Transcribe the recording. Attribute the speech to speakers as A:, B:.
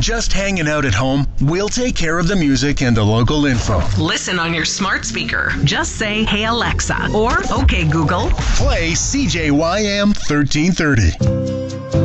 A: just hanging out at home? We'll take care of the music and the local info.
B: Listen on your smart speaker. Just say, "Hey Alexa," or "Okay Google."
A: Play CJYM 1330.